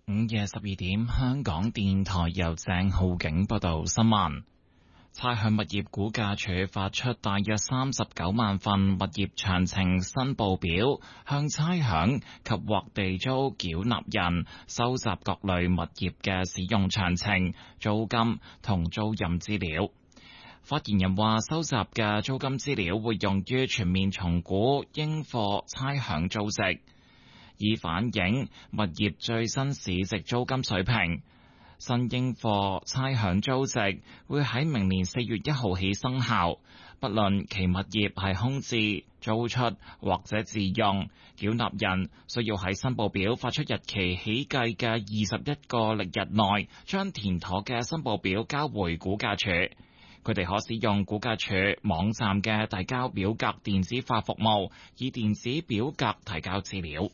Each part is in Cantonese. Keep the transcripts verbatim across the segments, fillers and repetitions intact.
午夜十二點，香港電台由鄭浩景報道新聞。差餉物業估價署發出大約三十九萬份物業詳情申報表，向差餉及獲地租繳納人收集各類物業嘅使用詳情、租金同租賃資料。發言人話，收集嘅租金資料會用於全面重估應課差餉租值，以反映物業最新市值租金水平。新應課差餉租值會喺明年四月一號起生效，不論其物業係空置、租出或者自用，繳納人需要喺申報表發出日期起計嘅二十一個曆日內，將填妥嘅申報表交回估價署。佢哋可使用估價署網站嘅遞交表格電子化服務，以電子表格提交資料。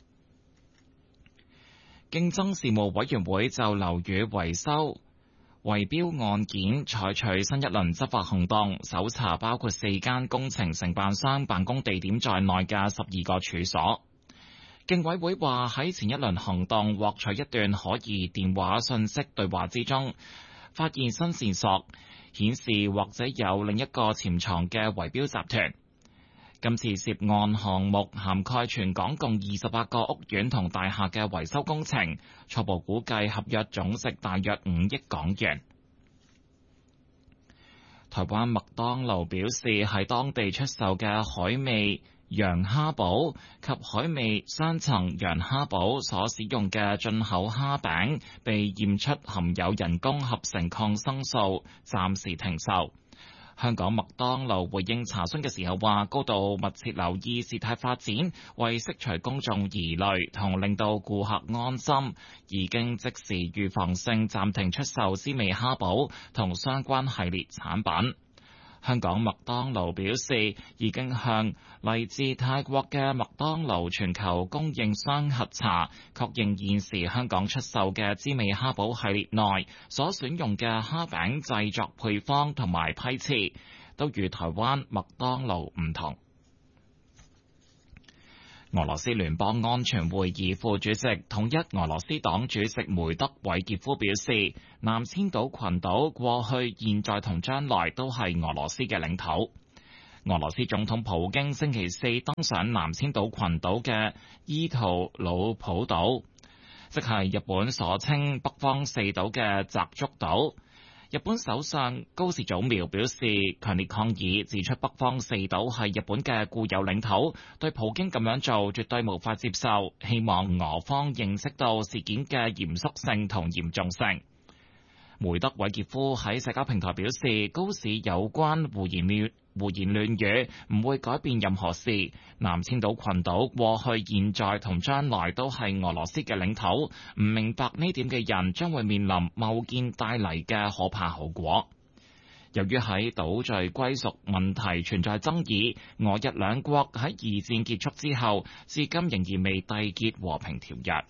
競爭事務委員會就樓宇維修圍標案件採取新一輪執法行動，搜查包括四間工程承辦商辦公地點在內嘅十二個處所。競委會話喺前一輪行動獲取一段可疑電話訊息對話之中，發現新線索，顯示或者有另一個潛藏嘅圍標集團。今次涉案項目涵蓋全港共二十八個屋苑同大廈嘅維修工程，初步估計合約總值大約五億港元。台灣麥當勞表示，喺當地出售嘅海味洋蝦堡及海味雙層洋蝦堡所使用嘅進口蝦餅被驗出含有人工合成抗生素，暫時停售。香港麥當勞回應查詢嘅時候話，高度密切留意事態發展，為釋除公眾疑慮同令到顧客安心，已經即時預防性暫停出售滋味蝦堡同相關系列產品。香港麥當勞表示，已經向嚟自泰國嘅麥當勞全球供應商核查，確認現時香港出售嘅滋味蝦堡系列內所選用嘅蝦餅製作配方同埋批次，都與台灣麥當勞唔同。俄羅斯聯邦安全會議副主席、統一俄羅斯黨主席梅德韋傑夫表示，南千島群島過去、現在同將來都係俄羅斯嘅領土。俄羅斯總統普京星期四登上南千島群島嘅伊圖魯普島，即係日本所稱北方四島嘅澤竹島。日本首相高市早苗表示強烈抗議，指出北方四島係日本嘅固有領土，對普京咁樣做絕對無法接受，希望俄方認識到事件嘅嚴肅性同嚴重性。梅德韋傑夫喺社交平台表示，高市有關胡言亂胡言亂語唔會改變任何事。南千島群島過去、現在同將來都係俄羅斯嘅領土，唔明白呢點嘅人將會面臨貿建帶嚟嘅可怕後果。由於喺島嶼歸屬問題存在爭議，俄日兩國喺二戰結束之後，至今仍然未締結和平條約。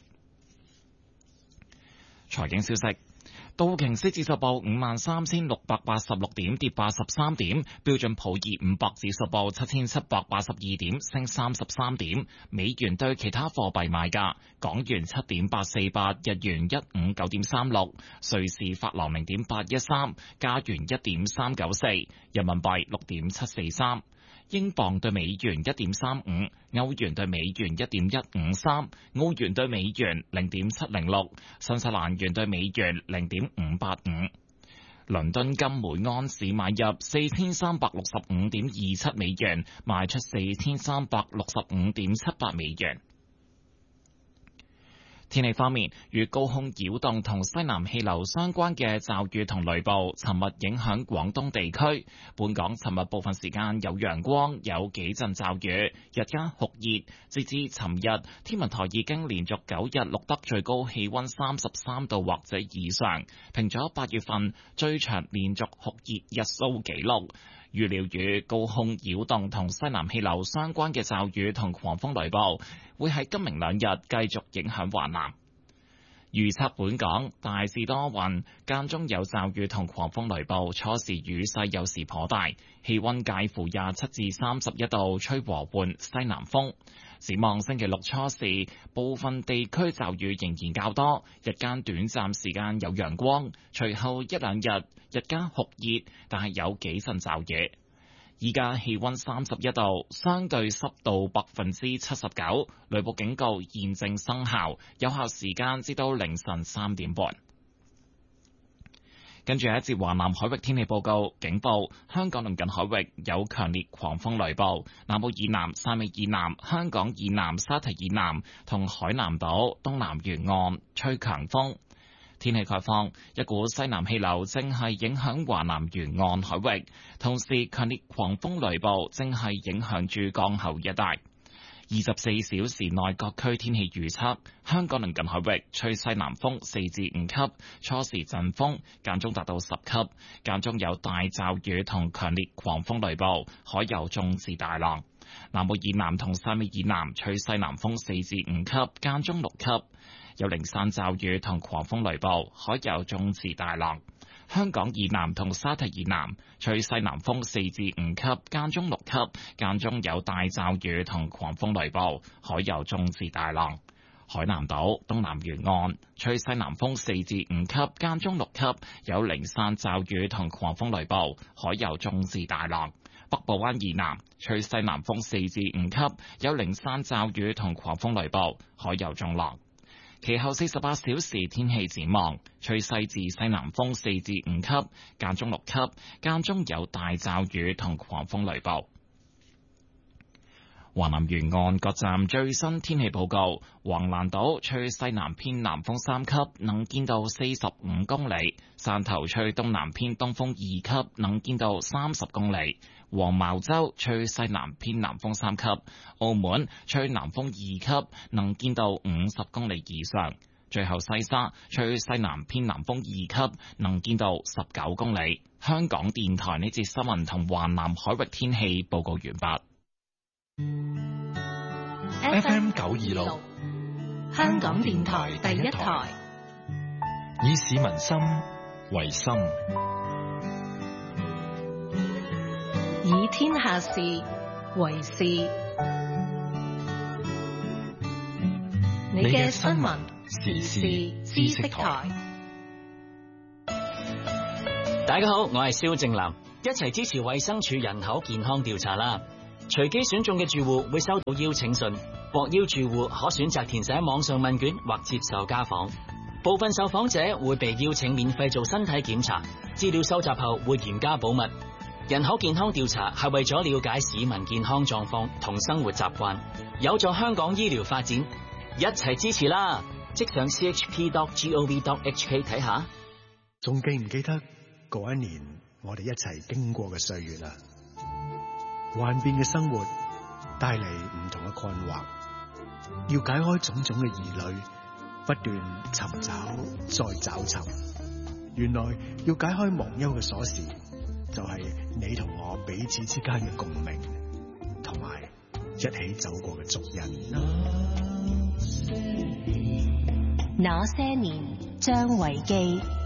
財經消息。道瓊斯指數報五萬三千六百八十六點，跌八十三點；標準普爾五百指數報七千七百八十二點，升三十三點。美元對其他貨幣賣價：港元七點八四八，日元一五九點三六，瑞士法郎零點八一三，加元一點三九四，人民幣六點七四三。英鎊對美元一點三五，歐元對美元一點一五三，澳元對美元零點七零六，新西蘭元對美元零點五八五。倫敦金每安士買入四千三百六十五點二七美元，賣出四千三百六十五點七八美元。天氣方面，與高空擾動同西南氣流相關嘅驟雨同雷暴，尋日影響廣東地區。本港尋日部分時間有陽光，有幾陣驟雨，日間酷熱。截至尋日，天文台已經連續九日錄得最高氣溫三十三度或者以上，平咗八月份最長連續酷熱日數紀錄。預料與高空擾動同西南氣流相關嘅驟雨同狂風雷暴會喺今明兩日繼續影響華南。 預測本港大致多雲，間中有驟雨同狂風雷暴，初時雨勢有時頗大，氣溫介乎廿七至三十一度，吹和緩西南風。展望星期六初時，部分地區驟雨仍然較多，日間短暫時間有陽光，隨後一兩日日間酷熱，但係有幾陣驟雨。依家氣溫三十一度，相對濕度百分之七十九，雷暴警告現正生效，有效時間至到凌晨三點半。跟住一節華南海域天氣報告，警報：香港鄰近海域有強烈狂風雷暴，南部以南、汕尾以南、香港以南、沙堤以南同海南島東南沿岸吹強風。天氣概況，一股西南氣流正係影響華南沿岸海域，同時強烈狂風雷暴正係影響住江口一帶。二十四小時內各區天氣預測：香港鄰近海域吹西南風四至五級，初時陣風間中達到十級，間中有大驟雨同強烈狂風雷暴，海有中至大浪。南部以南同汕尾以南吹西南風四至五級，間中六級。有零散驟雨同狂風雷暴，海有中至大浪。香港以南同沙堤以南吹西南風四至五級，間中六級，間中有大驟雨同狂風雷暴，海有中至大浪。海南島東南沿岸吹西南風四至五級，間中六級，有零散驟雨同狂風雷暴，海有中至大浪。北部灣以南吹西南風四至五級，有零散驟雨同狂風雷暴，海有中浪。其後四十八小時天氣展望，吹西至西南風四至五級，間中六級，間中有大驟雨同狂風雷暴。華南沿岸各站最新天氣報告：橫瀾島吹西南偏南風三級，能見度四十五公里；汕頭吹東南偏東風二級，能見度三十公里；黃茅洲吹西南偏南風三級；澳門吹南風二級，能見度五十公里以上。最後西沙吹西南偏南風二級，能見度十九公里。香港電台呢節新聞同華南海域天氣報告完畢。 F M 九二六，香港電台第一台，以市民心為心， 以天下事為事。你嘅新聞時事知識台。 大家好，我係蕭正楠，一齊支持衛生署人口健康調查啦！隨機選中嘅住戶會收到邀請信，獲邀住戶可選擇填寫網上問卷或接受家訪。部分受訪者會被邀請免費做身體檢查，資料收集後會嚴加保密。人口健康調查係為咗了解市民健康狀況同生活習慣，有助香港醫療發展，一齊支持啦！即上 c h p dot gov dot h k 睇下。 仲記唔記得嗰一年我哋一齊經過嘅歲月啊？幻變嘅生活帶嚟唔同嘅困惑，要解開種種嘅疑慮，不斷尋找再找尋。原來要解開忘憂嘅鎖匙，就係你同我彼此之間嘅共鳴，同埋一起走過嘅足印。 那些年，張維基。